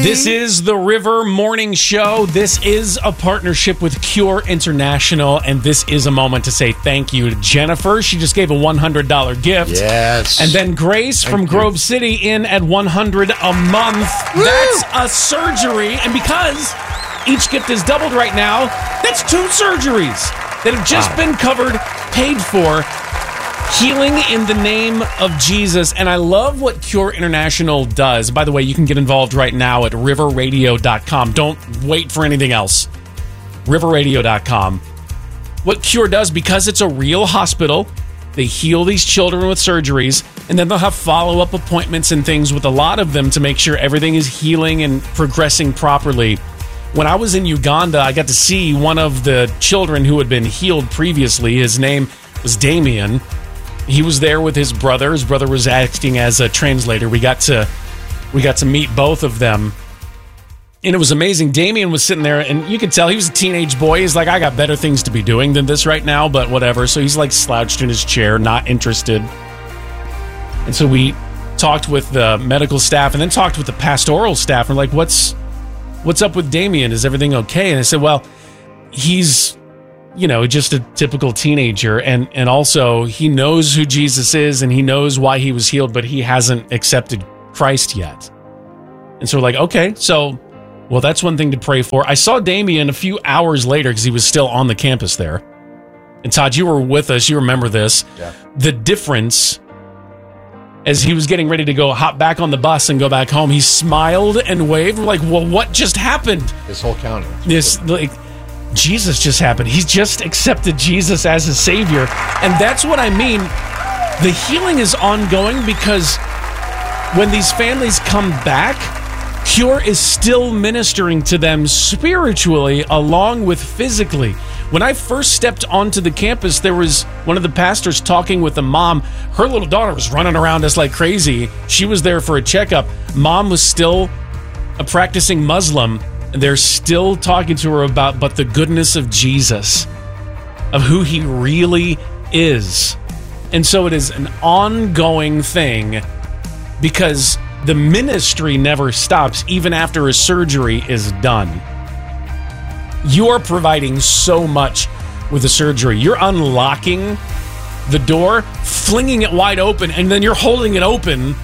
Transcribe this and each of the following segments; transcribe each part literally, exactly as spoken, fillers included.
This is the River Morning Show. This is a partnership with Cure International, and this is a moment to say thank you to Jennifer. She just gave a one hundred dollars gift. Yes. And then Grace Thank from you. Grove City in at one hundred dollars a month. Woo! That's a surgery, and because each gift is doubled right now, that's two surgeries that have just Wow. been covered, paid for. Healing in the name of Jesus. And I love what Cure International does. By the way, you can get involved right now at river radio dot com. Don't wait for anything else. river radio dot com. What Cure does, because it's a real hospital, they heal these children with surgeries, and then they'll have follow-up appointments and things with a lot of them to make sure everything is healing and progressing properly. When I was in Uganda, I got to see one of the children who had been healed previously. His name was Damien. He was there with his brother. His brother was acting as a translator. We got to we got to meet both of them. And it was amazing. Damien was sitting there, and you could tell he was a teenage boy. He's like, I got better things to be doing than this right now, but whatever. So he's like slouched in his chair, not interested. And so we talked with the medical staff and then talked with the pastoral staff. And like, what's what's up with Damien? Is everything okay? And I said, well, he's... you know, just a typical teenager. And, and also he knows who Jesus is and he knows why he was healed, but he hasn't accepted Christ yet. And so we're like, okay, so, well, that's one thing to pray for. I saw Damien a few hours later because he was still on the campus there. And Todd, you were with us. You remember this. Yeah. The difference as he was getting ready to go hop back on the bus and go back home, he smiled and waved. We're like, well, what just happened? This whole county. This, like, Jesus just happened. He's just accepted Jesus as his Savior. And that's what I mean. The healing is ongoing because when these families come back, Cure is still ministering to them spiritually along with physically. When I first stepped onto the campus, there was one of the pastors talking with a mom. Her little daughter was running around us like crazy. She was there for a checkup. Mom was still a practicing Muslim. They're still talking to her about but the goodness of Jesus, of who he really is. And so it is an ongoing thing because the ministry never stops even after a surgery is done. You are providing so much with the surgery. You're unlocking the door, flinging it wide open, and then you're holding it open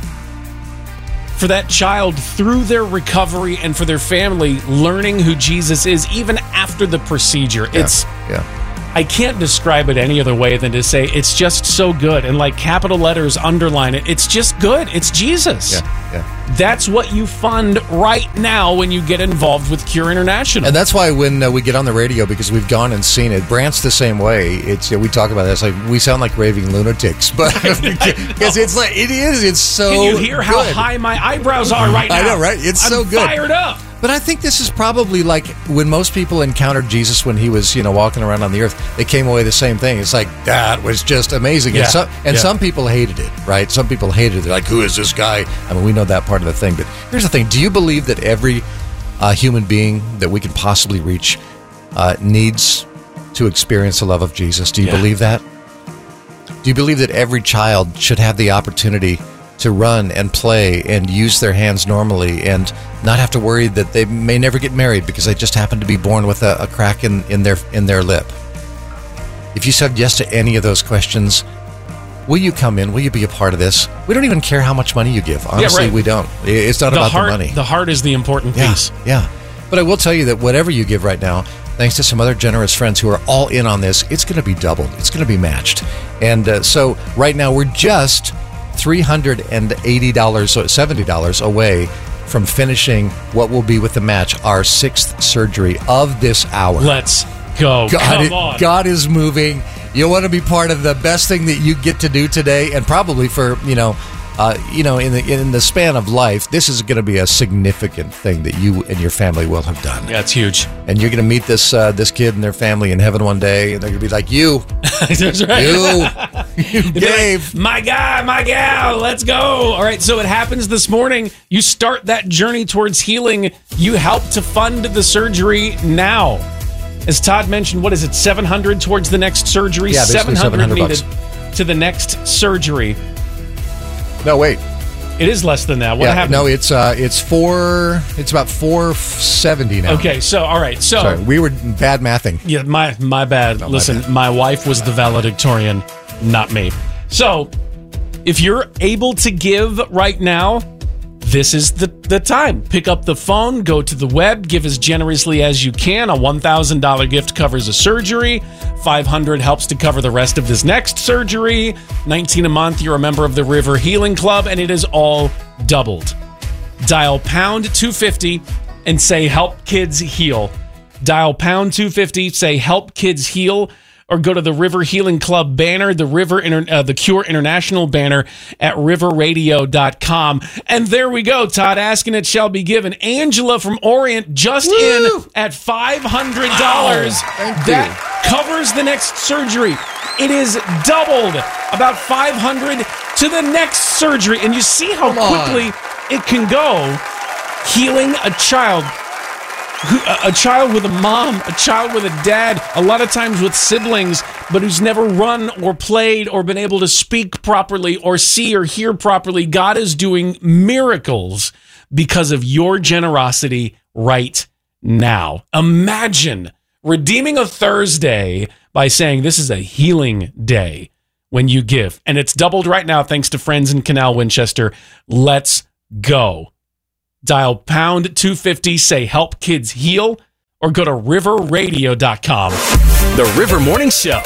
for that child through their recovery and for their family learning who Jesus is even after the procedure. Yeah, It's yeah. I can't describe it any other way than to say it's just so good. And like capital letters underline it. It's just good. It's Jesus. Yeah, yeah. That's what you fund right now when you get involved with Cure International. And that's why when uh, we get on the radio, because we've gone and seen it, Brant's the same way. It's uh, we talk about this like we sound like raving lunatics, but because it's like it is. It's so. Can you hear how good. high my eyebrows are right now? I know, right? It's I'm so good. Fired up. But I think this is probably like when most people encountered Jesus when he was, you know, walking around on the earth, they came away the same thing. It's like, that was just amazing. Yeah. And, some, and Yeah. some people hated it, right? Some people hated it. They're like, who is this guy? I mean, we know that part of the thing. But here's the thing. Do you believe that every uh, human being that we can possibly reach uh, needs to experience the love of Jesus? Do you Yeah. believe that? Do you believe that every child should have the opportunity to run and play and use their hands normally and not have to worry that they may never get married because they just happen to be born with a, a crack in, in their in their lip? If you said yes to any of those questions, will you come in? Will you be a part of this? We don't even care how much money you give. Honestly, right. we don't. It's not The about heart, the money. the heart is the important Yeah, piece. yeah. But I will tell you that whatever you give right now, thanks to some other generous friends who are all in on this, it's going to be doubled. It's going to be matched. And uh, so right now we're just three hundred eighty dollars, so seventy dollars away from finishing what will be with the match, our sixth surgery of this hour. Let's go. God, Come it- on. God is moving. You want to be part of the best thing that you get to do today, and probably for, you know, uh, you know, in the in the span of life, this is going to be a significant thing that you and your family will have done. Yeah, it's huge. And you're going to meet this uh, this kid and their family in heaven one day, and they're going to be like, you, That's right. you, you You'd be gave. like, my guy, my gal, let's go. All right, so it happens this morning. You start that journey towards healing. You help to fund the surgery now. As Todd mentioned, what is it, seven hundred towards the next surgery? Yeah, basically seven hundred seven hundred needed to the next surgery. No, wait. It is less than that. What yeah, happened? No, it's uh, it's four. It's about four seventy now. Okay, so all right, so Sorry, we were bad mathing. Yeah, my my bad. No, my Listen, bad. my wife was the valedictorian, not me. So, if you're able to give right now, this is the, the time. Pick up the phone, go to the web, give as generously as you can. A one thousand dollars gift covers a surgery. five hundred dollars helps to cover the rest of this next surgery. nineteen dollars a month, you're a member of the River Healing Club, and it is all doubled. Dial pound two fifty and say help kids heal. Dial pound two fifty, say help kids heal, or go to the River Healing Club banner, the River Inter- uh, the Cure International banner at river radio dot com. And there we go. Todd Ask and it shall be given. Angela from Orient just Woo! in at five hundred dollars. Wow, thank that you. covers the next surgery. It is doubled, about five hundred dollars to the next surgery. And you see how Come on. quickly it can go. Healing a child. Who, a child with a mom, a child with a dad, a lot of times with siblings, but who's never run or played or been able to speak properly or see or hear properly. God is doing miracles because of your generosity right now. Imagine redeeming a Thursday by saying this is a healing day when you give. And it's doubled right now thanks to friends in Canal Winchester. Let's go. Dial pound two fifty, say help kids heal, or go to river radio dot com. The River Morning Show.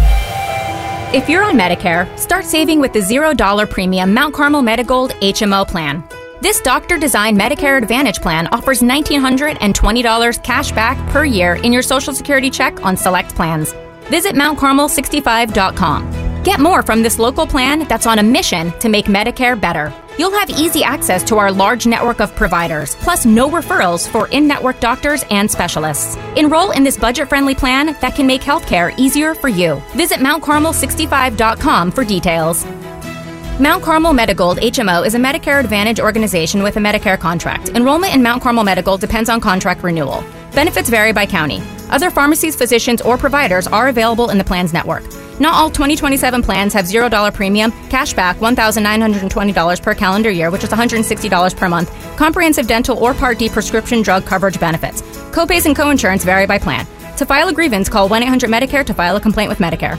If you're on Medicare, start saving with the zero dollar premium Mount Carmel Medigold H M O plan. This doctor-designed Medicare Advantage plan offers one thousand nine hundred twenty dollars cash back per year in your Social Security check on select plans. Visit mount carmel sixty-five dot com. Get more from this local plan that's on a mission to make Medicare better. You'll have easy access to our large network of providers, plus no referrals for in-network doctors and specialists. Enroll in this budget-friendly plan that can make healthcare easier for you. Visit mount carmel sixty-five dot com for details. Mount Carmel Medigold H M O is a Medicare Advantage organization with a Medicare contract. Enrollment in Mount Carmel Medigold depends on contract renewal. Benefits vary by county. Other pharmacies, physicians, or providers are available in the plan's network. Not all twenty twenty-seven plans have zero dollar premium, cashback one thousand nine hundred twenty dollars per calendar year, which is one hundred sixty dollars per month, comprehensive dental or Part D prescription drug coverage benefits. Copays and coinsurance vary by plan. To file a grievance, call one eight hundred Medicare to file a complaint with Medicare.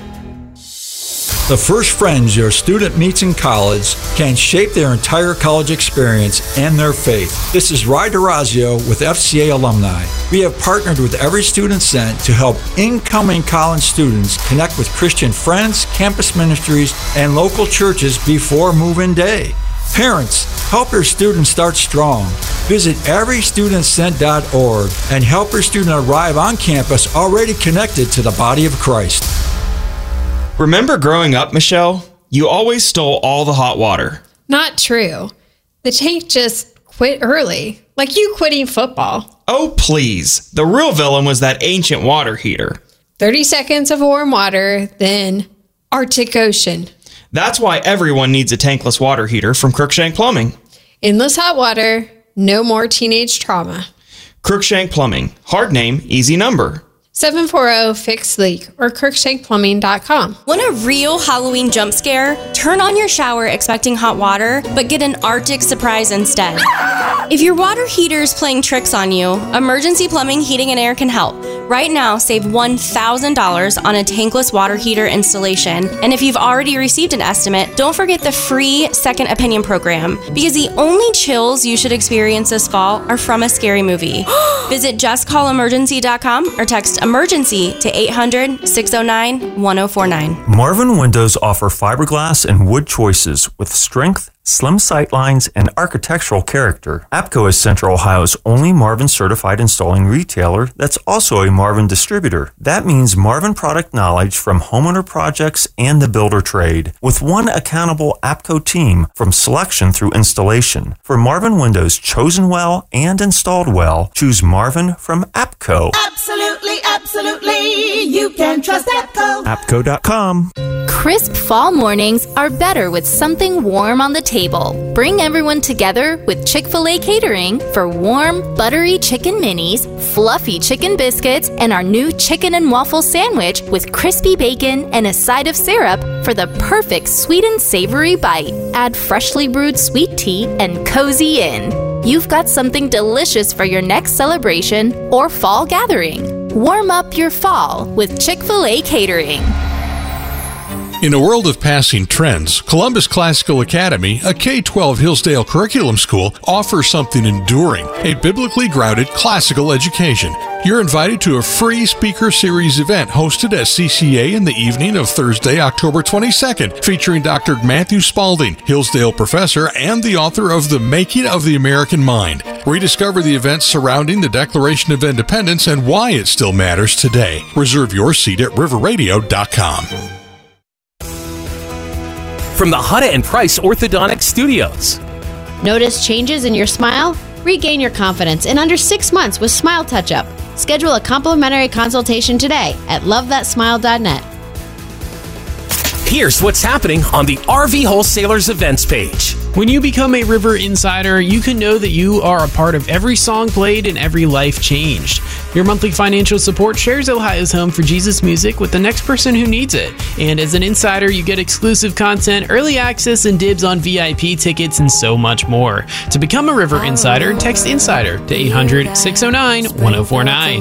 The first friends your student meets in college can shape their entire college experience and their faith. This is Ry DeRazio with F C A Alumni. We have partnered with Every Student Sent to help incoming college students connect with Christian friends, campus ministries, and local churches before move-in day. Parents, help your students start strong. Visit every student sent dot org and help your student arrive on campus already connected to the body of Christ. Remember growing up, Michelle? You always stole all the hot water. Not true. The tank just quit early, like you quitting football. Oh, please. The real villain was that ancient water heater. thirty seconds of warm water, then Arctic Ocean. That's why everyone needs a tankless water heater from Crookshank Plumbing. Endless hot water, no more teenage trauma. Crookshank Plumbing. Hard name, easy number. seven four zero, fix leak or crookshank plumbing dot com. Want a real Halloween jump scare? Turn on your shower expecting hot water, but get an Arctic surprise instead. If your water heater is playing tricks on you, Emergency Plumbing, Heating, and Air can help. Right now, save one thousand dollars on a tankless water heater installation. And if you've already received an estimate, don't forget the free Second Opinion program, because the only chills you should experience this fall are from a scary movie. Visit just call emergency dot com or text emergency to eight hundred, six oh nine, one oh four nine. Marvin Windows offer fiberglass and wood choices with strength, slim sight lines, and architectural character. APCO is Central Ohio's only Marvin certified installing retailer that's also a Marvin distributor. That means Marvin product knowledge from homeowner projects and the builder trade, with one accountable APCO team from selection through installation. For Marvin Windows chosen well and installed well, choose Marvin from APCO. Absolutely, absolutely. You can trust APCO. APCO dot com. Crisp fall mornings are better with something warm on the table. Bring everyone together with Chick-fil-A Catering for warm, buttery chicken minis, fluffy chicken biscuits, and our new chicken and waffle sandwich with crispy bacon and a side of syrup for the perfect sweet and savory bite. Add freshly brewed sweet tea and cozy in. You've got something delicious for your next celebration or fall gathering. Warm up your fall with Chick-fil-A Catering. In a world of passing trends, Columbus Classical Academy, a K twelve Hillsdale curriculum school, offers something enduring, a biblically grounded classical education. You're invited to a free speaker series event hosted at C C A in the evening of Thursday, October twenty-second, featuring Doctor Matthew Spalding, Hillsdale professor and the author of The Making of the American Mind. Rediscover the events surrounding the Declaration of Independence and why it still matters today. Reserve your seat at river radio dot com. From the Hutta and Price Orthodontic Studios. Notice changes in your smile? Regain your confidence in under six months with Smile Touch-Up. Schedule a complimentary consultation today at love that smile dot net. Here's what's happening on the R V Wholesalers events page. When you become a River Insider, you can know that you are a part of every song played and every life changed. Your monthly financial support shares Ohio's home for Jesus music with the next person who needs it. And as an insider, you get exclusive content, early access, and dibs on V I P tickets, and so much more. To become a River Insider, text INSIDER to eight hundred, six oh nine, one oh four nine.